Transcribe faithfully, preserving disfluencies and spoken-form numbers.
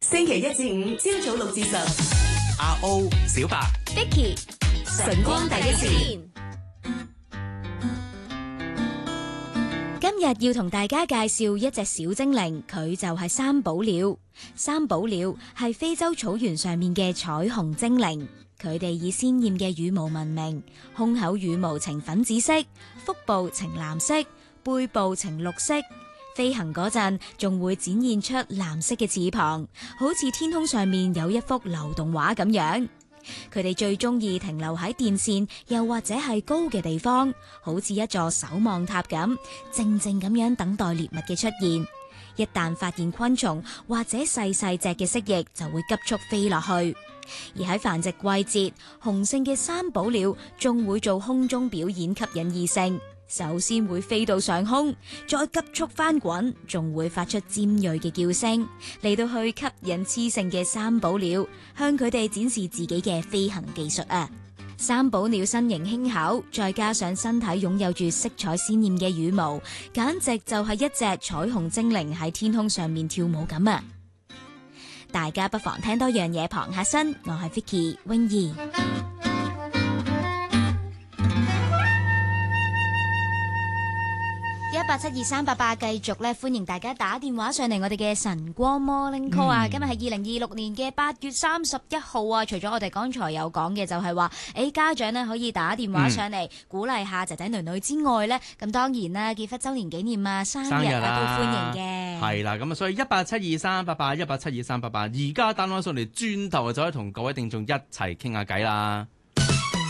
星期一至五朝早六至十。 阿 O、小白、 Vicky、 晨光第一線。 今日要同大家介紹一隻小精靈，佢就係三寶鳥。三寶鳥係非洲草原上面嘅彩虹精靈，佢哋以鮮豔嘅羽毛聞名，胸口羽毛呈粉紫色，腹部呈藍色，背部呈綠色。飛行嗰陣仲會展現出藍色嘅翅膀，好似天空上面有一幅流動畫咁樣。佢哋最中意停留喺電線又或者係高嘅地方，好似一座守望塔咁，靜靜咁樣等待獵物嘅出現。一旦發現昆蟲或者細細隻嘅蜥蜴，就會急速飛落去。而喺繁殖季節，雄性嘅三寶鳥仲會做空中表演吸引異性。首先會飛到上空，再急速翻滾，仲會發出尖銳嘅叫聲，嚟到去吸引雌性嘅三寶鳥，向佢哋展示自己嘅飛行技術啊！三寶鳥身形輕巧，再加上身體擁有住色彩鮮豔嘅羽毛，簡直就係一隻彩虹精靈喺天空上面跳舞咁啊！大家不妨聽多樣嘢傍下身，我係 Vicky 泳兒。一八七二三八八，繼續咧，歡迎大家打電話上嚟我哋嘅晨光 Morning Call 啊！嗯、今日係二零二六年嘅八月三十一號啊！除咗我哋剛才有講嘅，就係話誒家長咧可以打電話上嚟、嗯、鼓勵下仔仔女女之外咧，咁當然啦，結婚周年紀念啊、生日啊，生日啊都歡迎嘅。 係啦，咁啊，所以一八七二三八八，一八七二三八八，而家打電話上嚟，轉頭就可以同各位聽眾一齊傾下偈啦。